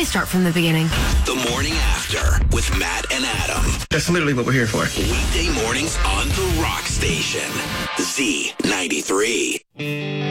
me start from the beginning. The Morning After with Matt and Adam. That's literally what we're here for. Weekday mornings on The Rock Station. Z93.